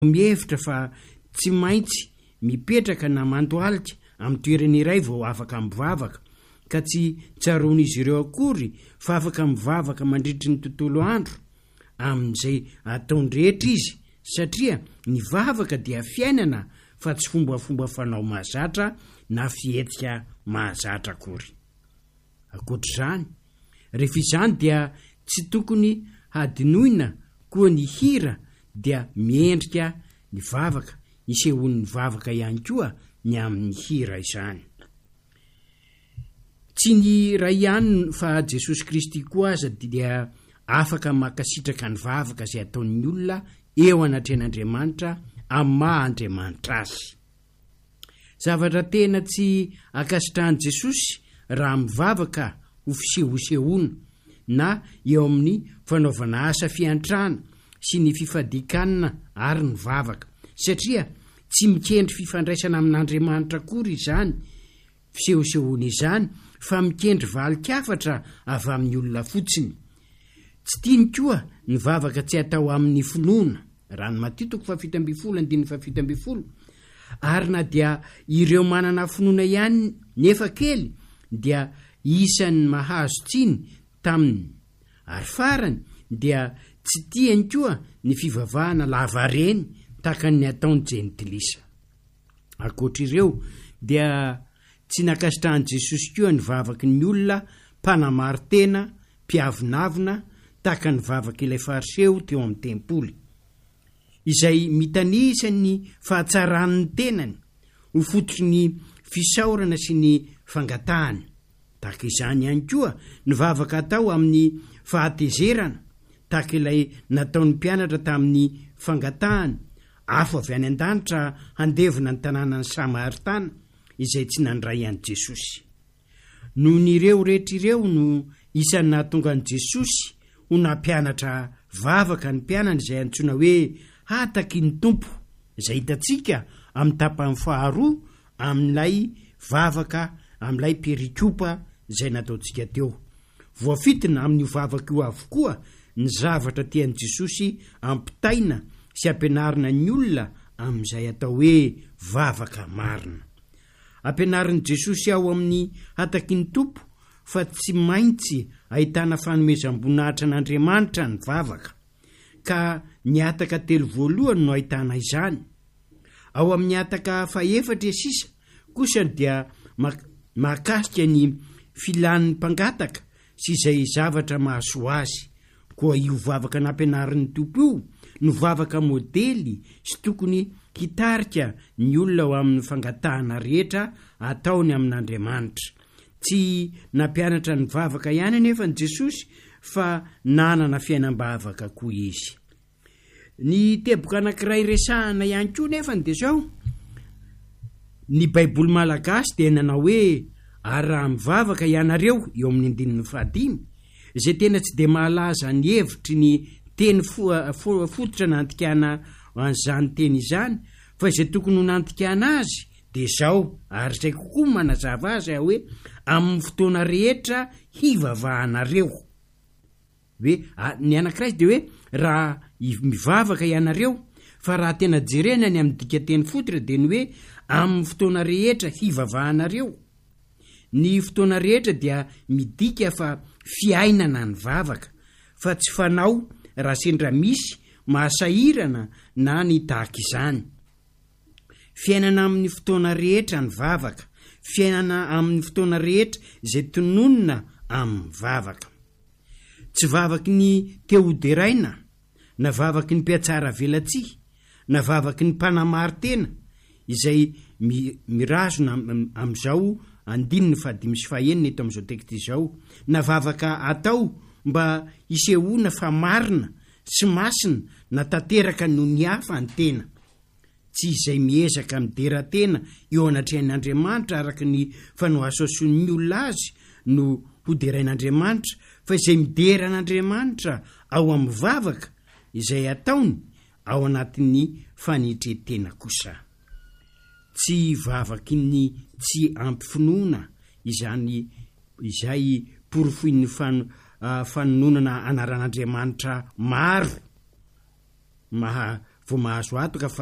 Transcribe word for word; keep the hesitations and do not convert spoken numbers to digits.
mihevitra fa tsy maintsy mipetraka na mandoalika amin'ny toerana iray vao afaka mivavaka, ka tsy tsaron'izy ireo akory fa afaka mivavaka mandritry ny tontolo andro amin'izay ataony rehetra izy, satria ny vavaka dia fiainana fa tsy fombafomba fanao mahazatra na fihetsika mahazatra akory. Ankoatr'izany, rehefa izany dia tsy tokony hadinoina koa ny hira dia miendrika ny vavaka, isehon'ny vavaka ihany koa ny amin'ny hira izany. Tsy ny ray ihany fa Jesosy Kristy koa aza dia afaka makasitraka ny vavaka izay ataon'ny olona eo anatrehan'Andriamanitra amin'ny maha-Andriamanitra azy. Zavatra tena tsy akasitrahan'i Jesosy raha mivavaka ho fisehosehoana na eo amin'ny fanaovana asa fiantrana sy ny fifadikanana ary ny vavaka, satria tsy mikendry fifandraisana amin'Andriamanitra akory izany fisehosehoana izany, fa mikendry valikafatra avy amin'ny olona fotsiny. Tsy tiany koa ny vavaka tsy atao amin'ny finoana, raha ny Mateo toko fahafito ambin'ny folo andininy fahafito ambin'ny folo. Ary na dia ireo manana finoana ihany nefa kely dia isan'ny mahazo tsiny taminy, ary farany dia tsy tiany koa ny fivavahana lavareny tahaka ny ataon'ny jentilisa. Ankoatr'ireo dia tsy nakasitrahan'i Jesosy koa ny vavaky ny olona mpanamary-tena, mpiavinavina tahaka ny vavaky ilay fariseo teo amin'ny tempoly, izay mitanisa ny fahatsaran'ny tenany ho fototry ny fisaorana sy ny fangatahany. Tahaka izany ihany koa ny vavaka atao amin'ny fahatezerana, tahaka ilay nataon'ny mpianatra tamin'ny fangatahany, afo avy any an-danitra handevina ny tanànany Samaritana izay tsy nandray an'i Jesosy. Noho n'ireo rehetra ireo no isan'ny nahatonga an'i Jesosy ho nampianatra vavaka ny mpianany izay antsoina hoe hataky ny tompo, izay hitantsika amin'ny tapany faharoa amin'ilay vavaka amin'ilay perikopa izay nataontsika teo. Voafitina amin'io vavaka io avokoa ny zavatra tian'i Jesosy ampitaina sy ampianarina ny olona amin'izay atao hoe vavaka marina. Ampianarin'i Jesosy ao amin'ny hataky ny tompo fa tsy maintsy ahitana fanomezam-boninahitra an'Andriamanitra ny vavaka, ka ny hataka telo voalohany no ahitana izany. Ao amin'ny hataka faefatra sisa kosa dia mahakasika ny filan'ny mpangataka sy izay zavatra mahasoa azy. Koa io vavaka nampianarin'ny tompo io no vavaka modely sy tokony hitarika ny olona ao amin'ny fangatahana rehetra ataony amin'Andriamanitra. Tsy nampianatra ny vavaka ihany anefa ny Jesosy, fa nanana fiainam-bavaka koa izy. Ny teboka anankiray resahana ihany koa nefa dia zao, ny Baiboly Malagasy dia nanao hoe araha mivavaka ianareo eo amin'ny andininy fahadimy, izay tena tsy dia mahalaza ny hevitry ny teny fototra nantikana an'izany teny izany, fa izay tokony ho nantikana azy dia zao, ary izay kokoa manazava azy hoe amin'ny fotoana rehetra hivavahanareo. Hoe ny anankiray dia hoe raha mivavaka ianareo, fa raha tena jerena ny amin'ny dika teny fototra dia ny hoe amin'ny fotoana rehetra hivavahanareo. Ny fotoana rehetra dia midika fa fiainana ny vavaka, fa tsy fanao raha sendra misy mahasahirana na ny tahaka izany. Fiainana amin'ny fotoana rehetra ny vavaka, fiainana amin'ny fotoana rehetra izay tononona amin'ny vavaka. Tsy vavaky ny teoderaina, na vavaky ny mpiatsara velatsia, na vavaky ny mpanamary-tena izay mirazona amin'izao andininy fahadimy sy fahaenina eto amin'izao tekty izao, na vavaka atao mba isehoana fa marina sy masina na tanteraka noho ny hafa ny tena. Tsy izay miezaka midera-tena eo anatrehan'Andriamanitra araka ny fanohasoason'ny olona azy no hoderain'Andriamanitra, fa izay midera an'Andriamanitra ao amin'ny vavaka izay ataony ao anatin'ny fanitretena kosa. Tsy vavaky ny tsy ampifinoana izany izay porofoin'ny fan, uh, fanononana anaran'Andriamanitra maro maha vo mahazo atoka